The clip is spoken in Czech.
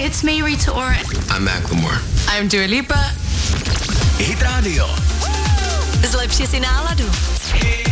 It's me, Rita Ora. I'm Macklemore. I'm Dua Lipa. Hit Radio. Zlepši si náladu.